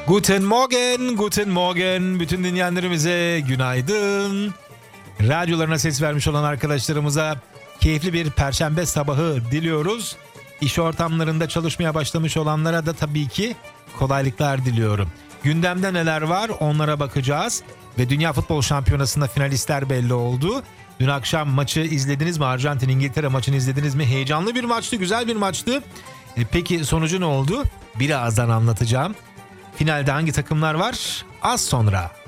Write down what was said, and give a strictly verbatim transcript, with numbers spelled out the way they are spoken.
Guten Morgen, guten Morgen. Bütün dinleyenlerimize günaydın. Radyolarına ses vermiş olan arkadaşlarımıza keyifli bir perşembe sabahı diliyoruz. İş ortamlarında çalışmaya başlamış olanlara da tabii ki kolaylıklar diliyorum. Gündemde neler var onlara bakacağız. Ve Dünya Futbol Şampiyonası'nda finalistler belli oldu. Dün akşam maçı izlediniz mi? Arjantin-İngiltere maçını izlediniz mi? Heyecanlı bir maçtı, güzel bir maçtı. E, peki sonucu ne oldu? Birazdan anlatacağım. Finalde hangi takımlar var? Az sonra.